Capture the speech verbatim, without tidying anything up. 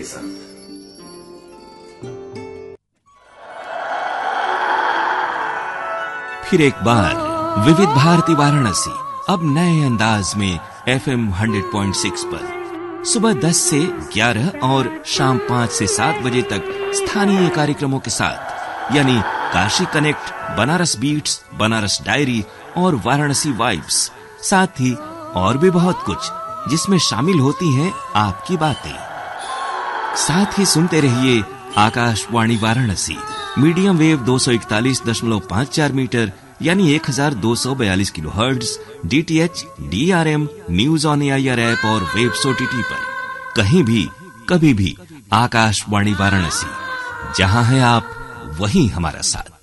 साथ। फिर एक बार विविध भारती वाराणसी अब नए अंदाज में एफएम हंड्रेड पॉइंट सिक्स पर सुबह दस से ग्यारह और शाम पाँच से सात बजे तक स्थानीय कार्यक्रमों के साथ, यानी Kashi connect, Banaras beats, Banaras diary और वाराणसी वाइब्स, साथ ही और भी बहुत कुछ जिसमें शामिल होती हैं आपकी बातें। साथ ही सुनते रहिए आकाशवाणी वाराणसी, मीडियम वेव दो सौ इकतालीस दशमलव पाँच चार मीटर यानी एक हजार दो सौ बयालीस kilo hertz, DTH, DRM, news on AIR app और वेब्स ओटीटी पर। कहीं भी कभी भी आकाशवाणी वाराणसी, जहां है आप वहीं हमारा साथ।